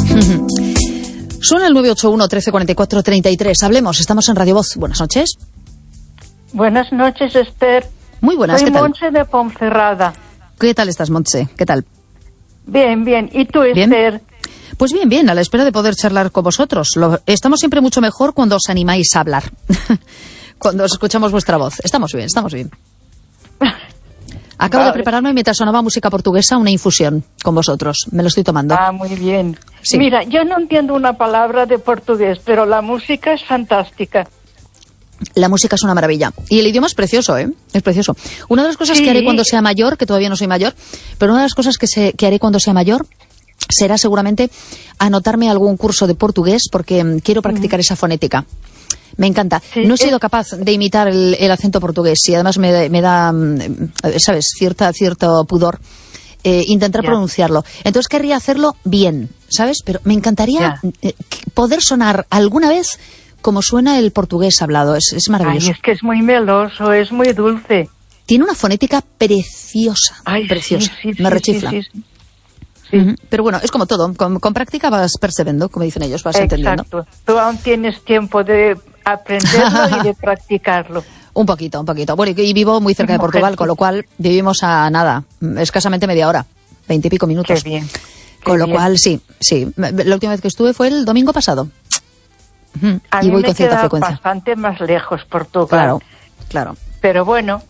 Suena el 981 1344 33. Hablemos, estamos en Radio Voz. Buenas noches. Buenas noches, Esther. Muy buenas, Soy ¿qué tal? Montse de Ponferrada. ¿Qué tal estás, Montse? ¿Qué tal? Bien, bien. ¿Y tú, ¿Bien? Esther? Pues bien, bien, a la espera de poder charlar con vosotros. Estamos siempre mucho mejor cuando os animáis a hablar. Cuando os escuchamos vuestra voz. Estamos bien, estamos bien. Acabo de prepararme mientras sonaba música portuguesa una infusión con vosotros. Me lo estoy tomando. Ah, muy bien. Sí. Mira, yo no entiendo una palabra de portugués, pero la música es fantástica. La música es una maravilla. Y el idioma es precioso, ¿eh? Es precioso. Una de las cosas Sí. que haré cuando sea mayor, que todavía no soy mayor, pero una de las cosas que haré cuando sea mayor será seguramente anotarme algún curso de portugués porque quiero practicar esa fonética. Me encanta. Sí, No he sido capaz de imitar el acento portugués y además me da, ¿sabes?, cierto pudor intentar pronunciarlo. Entonces querría hacerlo bien, ¿sabes? Pero me encantaría poder sonar alguna vez como suena el portugués hablado. Es maravilloso. Ay, es que es muy meloso, es muy dulce. Tiene una fonética preciosa. Ay, preciosa. Sí, me rechifla. Sí. Pero bueno, es como todo. Con práctica vas perseverando, como dicen ellos, vas entendiendo. Exacto. Tú aún tienes tiempo de aprenderlo y de practicarlo. Un poquito. Bueno, y vivo muy cerca de Portugal, con lo cual vivimos a nada, escasamente media hora, 20 y pico minutos. Qué bien. Con lo cual, sí. La última vez que estuve fue el domingo pasado. A y mí voy me con cierta queda frecuencia. bastante más lejos Portugal. Claro. Pero bueno,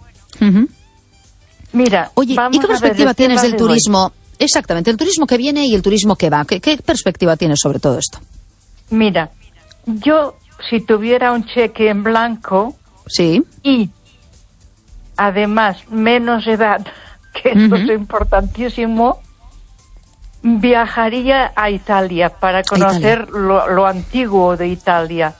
mira, Oye, vamos ¿y qué a ver perspectiva el tienes tema del de hoy. turismo? Exactamente, el turismo que viene y el turismo que va. ¿Qué perspectiva tienes sobre todo esto? Mira, yo si tuviera un cheque en blanco Sí. y además menos edad, que esto es importantísimo, viajaría a Italia para conocer lo antiguo de Italia.